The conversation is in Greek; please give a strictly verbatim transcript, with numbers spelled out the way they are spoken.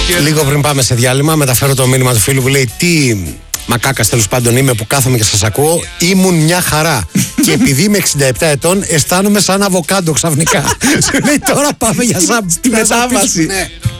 Λίγο πριν πάμε σε διάλειμμα, μεταφέρω το μήνυμα του φίλου που λέει: τι μακάκας τέλος πάντων είμαι που κάθομαι και σας ακούω. Ήμουν μια χαρά. Και επειδή είμαι εξήντα επτά ετών, αισθάνομαι σαν αβοκάντο ξαφνικά. Σου λέει τώρα πάμε για σαν στη μετάβαση.